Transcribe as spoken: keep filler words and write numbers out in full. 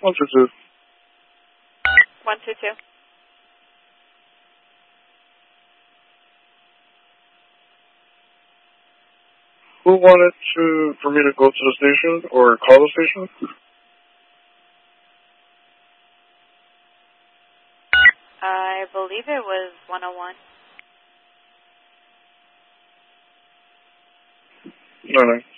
One two two. One two two. Who wanted to for me to go to the station or call the station? I believe it was one oh one. No, no.